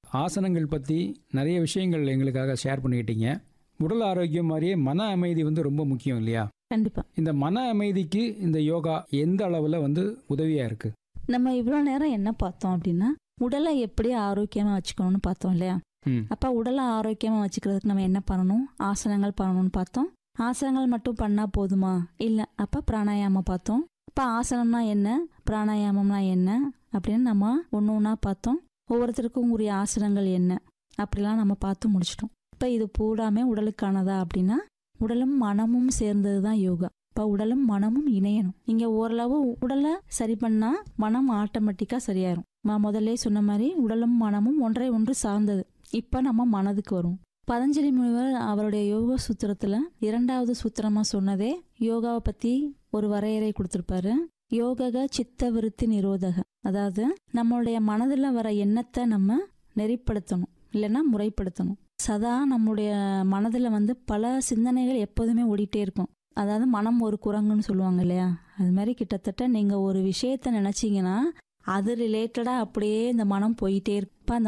ஆசனங்கள் பற்றி நிறைய விஷயங்கள் எங்களுக்காக ஷேர் பண்ணிக்கிட்டீங்க. உடல் ஆரோக்கியம் மாதிரியே மன அமைதி ரொம்ப முக்கியம் இல்லையா? கண்டிப்பா. இந்த மன அமைதிக்கு இந்த யோகா எந்த அளவில் உதவியாக இருக்குது? நம்ம இவ்வளோ நேரம் என்ன பார்த்தோம் அப்படின்னா, உடலை எப்படி ஆரோக்கியமாக வச்சுக்கணும்னு பார்த்தோம் இல்லையா? அப்போ உடலை ஆரோக்கியமாக வச்சுக்கிறதுக்கு நம்ம என்ன பண்ணணும்? ஆசனங்கள் பண்ணணும்னு பார்த்தோம். ஆசனங்கள் மட்டும் பண்ணால் போதுமா? இல்லை. அப்போ பிராணாயாமம் பார்த்தோம். அப்போ ஆசனம்னா என்ன, பிராணாயாமம்னா என்ன அப்படின்னு நம்ம ஒன்று ஒன்றா பார்த்தோம். ஒவ்வொருத்தருக்கும் உரிய ஆசனங்கள் என்ன அப்படிலாம் நம்ம பார்த்து முடிச்சிட்டோம். இப்போ இது பூடாமே உடலுக்கானதா அப்படின்னா, உடலும் மனமும் சேர்ந்தது தான் யோகா. இப்போ உடலும் மனமும் இணையணும். நீங்கள் ஓரளவு உடலை சரி பண்ணால் மனம் ஆட்டோமேட்டிக்காக சரியாயிரும். நான் முதல்ல சொன்ன மாதிரி உடலும் மனமும் ஒன்றை ஒன்று சார்ந்தது. இப்போ நம்ம மனதுக்கு வரும். பதஞ்சலி முனிவர் அவருடைய யோகா சூத்திரத்தில் 2வது சூத்திரமாக சொன்னதே யோகாவை பற்றி ஒரு வரையறை கொடுத்துருப்பாரு. யோகக சித்த விருத்தி நிரோதக. அதாவது நம்மளுடைய மனதில் வர எண்ணத்தை நம்ம நெறிப்படுத்தணும், இல்லைன்னா முறைப்படுத்தணும். சதா நம்மளுடைய மனதில் பல சிந்தனைகள் எப்போதுமே ஓடிட்டே இருக்கும். அதாவது மனம் ஒரு குரங்குன்னு சொல்லுவாங்க இல்லையா? அது மாதிரி கிட்டத்தட்ட நீங்கள் ஒரு விஷயத்த நினச்சிங்கன்னா அது ரிலேட்டடாக அப்படியே இந்த மனம் போயிட்டே இருக்கும். இப்போ அந்த